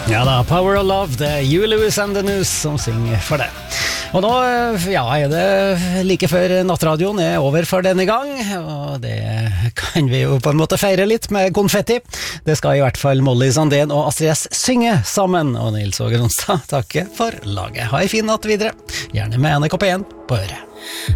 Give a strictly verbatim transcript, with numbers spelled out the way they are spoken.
Ja da, Power of Love, det er Huey Lewis and the News som synger for det. Og nå, ja, er det like før nattradioen er over for denne gang, og det kan vi jo på en måte feire litt med konfetti. Det skal i hvert fall Molly Sandén og Astrid S synge sammen, og Nils Åge Ronstad takke for laget. Ha en fin natt videre, gjerne med N R K P en på øret.